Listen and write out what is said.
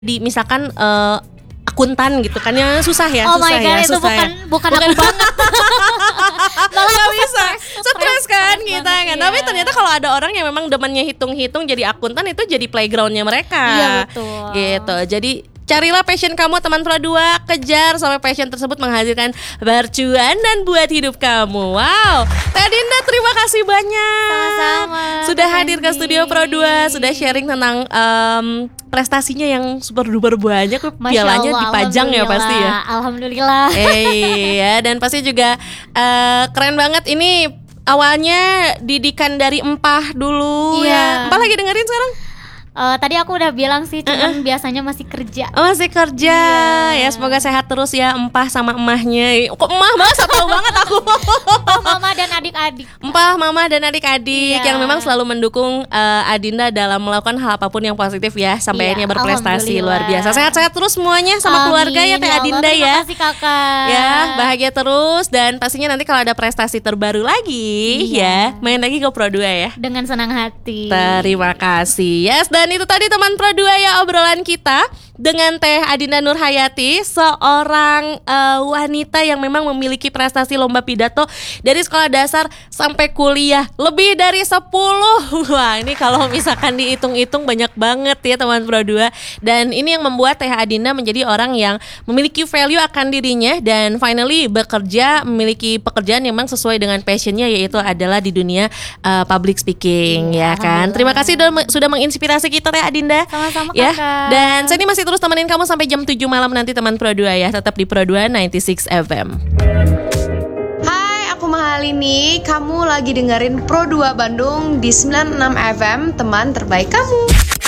di misalkan akuntan gitu kan ya susah ya. Oh my god, itu bukan aku banget. Malah Gak bisa, stres kan kita kan. iya. Tapi ternyata kalau ada orang yang memang demennya hitung-hitung jadi akuntan, itu jadi playgroundnya mereka. Iya, betul. Gitu. Jadi carilah passion kamu teman Pro 2, kejar sampai passion tersebut menghasilkan bercuan dan buat hidup kamu. Wow, Teh Dinda terima kasih banyak. Sama-sama. Sudah hadir ke studio Pro 2, sudah sharing tentang prestasinya yang super duper banyak. Pialanya dipajang ya pasti ya. Alhamdulillah. Ya, dan pasti juga keren banget ini. Awalnya didikan dari empah dulu ya. Empah lagi dengerin sekarang? Tadi aku udah bilang sih, cuman biasanya masih kerja. Oh, masih kerja. Ya, semoga sehat terus ya empah sama emahnya. Kok emah banget, tahu banget aku. Mama dan adik-adik. Empah, mama dan adik-adik yang memang selalu mendukung Adinda dalam melakukan hal apapun yang positif ya, sampai akhirnya berprestasi luar biasa. Sehat-sehat terus semuanya sama keluarga ya Teh Adinda ya. Terima kasih Kakak. Ya, bahagia terus dan pastinya nanti kalau ada prestasi terbaru lagi ya, main lagi ke Pro 2 ya. Dengan senang hati. Terima kasih. Yes, dan itu tadi teman Pro 2 ya obrolan kita dengan Teh Adinda Nurhayati, seorang wanita yang memang memiliki prestasi lomba pidato dari sekolah dasar sampai kuliah lebih dari 10. Wah, ini kalau misalkan dihitung-hitung banyak banget ya teman Pro 2. Dan ini yang membuat Teh Adinda menjadi orang yang memiliki value akan dirinya dan finally bekerja, memiliki pekerjaan yang memang sesuai dengan passionnya, yaitu adalah di dunia public speaking ya kan. Terima kasih sudah menginspirasi kita Teh Adinda. Sama-sama ya. Kakak. Dan saya ini masih terus temenin kamu sampai jam 7 malam nanti teman Pro 2 ya. Tetap di Pro 2 96 FM. Hai, aku Mahalini. Kamu lagi dengerin Pro 2 Bandung di 96 FM, teman terbaik kamu.